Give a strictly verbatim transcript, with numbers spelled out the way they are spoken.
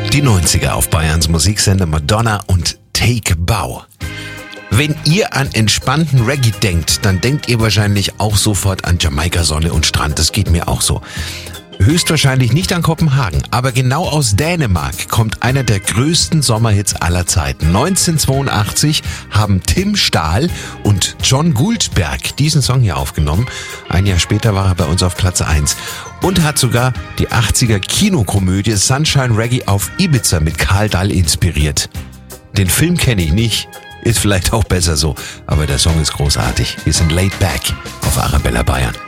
Die neunziger auf Bayerns Musiksender Madonna und Take Bow. Wenn ihr an entspannten Reggae denkt, dann denkt ihr wahrscheinlich auch sofort an Jamaika-Sonne und Strand. Das geht mir auch so. Höchstwahrscheinlich nicht an Kopenhagen, aber genau aus Dänemark kommt einer der größten Sommerhits aller Zeiten. neunzehnhundertzweiundachtzig haben Tim Stahl und John Goldberg diesen Song hier aufgenommen. Ein Jahr später war er bei uns auf Platz eins und hat sogar die achtziger Kinokomödie Sunshine Reggae auf Ibiza mit Karl Dall inspiriert. Den Film kenne ich nicht, ist vielleicht auch besser so, aber der Song ist großartig. Wir sind Laid Back auf Arabella Bayern.